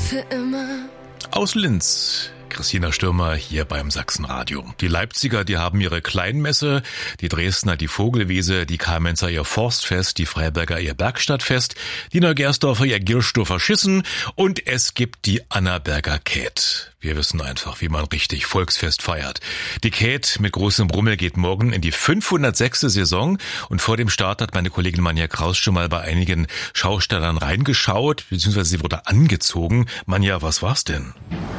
für immer. Aus Linz. Christina Stürmer hier beim Sachsenradio. Die Leipziger, die haben ihre Kleinmesse, die Dresdner die Vogelwiese, die Kamenzer ihr Forstfest, die Freiberger ihr Bergstadtfest, die Neugersdorfer ihr Gierstoffer Schissen und es gibt die Annaberger Kät. Wir wissen einfach, wie man richtig Volksfest feiert. Die Kät mit großem Brummel geht morgen in die 506. Saison und vor dem Start hat meine Kollegin Manja Kraus schon mal bei einigen Schaustellern reingeschaut, beziehungsweise sie wurde angezogen. Manja, was war's denn?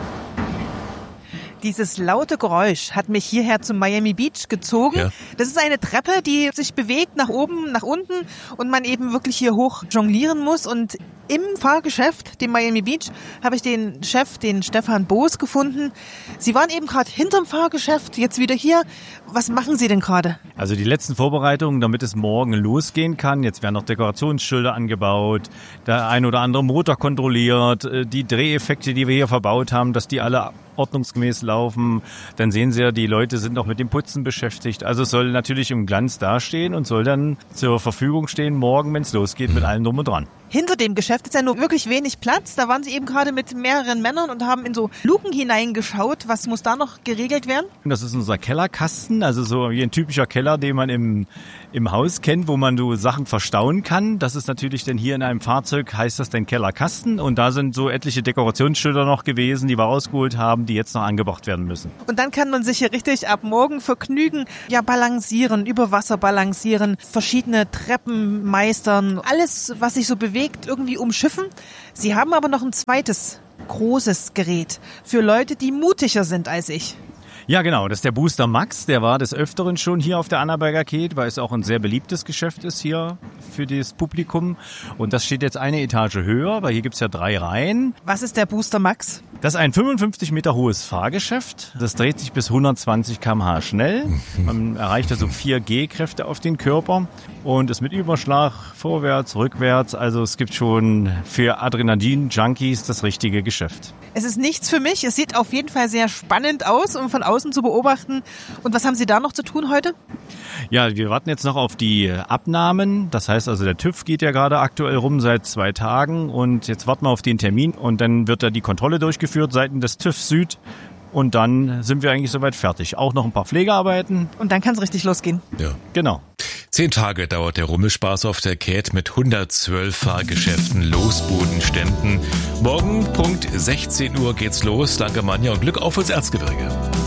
Dieses laute Geräusch hat mich hierher zum Miami Beach gezogen. Ja. Das ist eine Treppe, die sich bewegt nach oben, nach unten und man eben wirklich hier hoch jonglieren muss. Und im Fahrgeschäft, dem Miami Beach, habe ich den Chef, den Stefan Boos, gefunden. Sie waren eben gerade hinterm Fahrgeschäft, jetzt wieder hier. Was machen Sie denn gerade? Also die letzten Vorbereitungen, damit es morgen losgehen kann. Jetzt werden noch Dekorationsschilder angebaut, der ein oder andere Motor kontrolliert, die Dreheffekte, die wir hier verbaut haben, dass die alle ordnungsgemäß laufen. Dann sehen Sie ja, die Leute sind noch mit dem Putzen beschäftigt. Also es soll natürlich im Glanz dastehen und soll dann zur Verfügung stehen morgen, wenn es losgeht, mit allem drum und dran. Hinter dem Geschäft ist ja nur wirklich wenig Platz. Da waren Sie eben gerade mit mehreren Männern und haben in so Luken hineingeschaut. Was muss da noch geregelt werden? Das ist unser Kellerkasten, also so wie ein typischer Keller, den man im Haus kennt, wo man so Sachen verstauen kann. Das ist natürlich dann hier in einem Fahrzeug, heißt das dann Kellerkasten. Und da sind so etliche Dekorationsschilder noch gewesen, die wir rausgeholt haben, die jetzt noch angebracht werden müssen. Und dann kann man sich hier richtig ab morgen vergnügen, ja, balancieren, über Wasser balancieren, verschiedene Treppen meistern, alles, was sich so bewegt, irgendwie umschiffen. Sie haben aber noch ein zweites großes Gerät für Leute, die mutiger sind als ich. Ja, genau. Das ist der Booster Max. Der war des Öfteren schon hier auf der Annaberger Kät, weil es auch ein sehr beliebtes Geschäft ist hier für das Publikum. Und das steht jetzt eine Etage höher, weil hier gibt's ja 3 Reihen. Was ist der Booster Max? Das ist ein 55 Meter hohes Fahrgeschäft. Das dreht sich bis 120 km/h schnell. Man erreicht also 4 G-Kräfte auf den Körper und ist mit Überschlag vorwärts, rückwärts. Also es gibt schon für Adrenalin-Junkies das richtige Geschäft. Es ist nichts für mich. Es sieht auf jeden Fall sehr spannend aus, um von außen zu beobachten. Und was haben Sie da noch zu tun heute? Ja, wir warten jetzt noch auf die Abnahmen. Das heißt also, der TÜV geht ja gerade aktuell rum seit 2 Tagen. Und jetzt warten wir auf den Termin. Und dann wird da die Kontrolle durchgeführt seitens des TÜV Süd. Und dann sind wir eigentlich soweit fertig. Auch noch ein paar Pflegearbeiten. Und dann kann es richtig losgehen. Ja. Genau. 10 Tage dauert der Rummelspaß auf der Kät mit 112 Fahrgeschäften, Losbudenständen. Morgen Punkt 16 Uhr geht's los. Danke Manja und Glück auf ins Erzgebirge.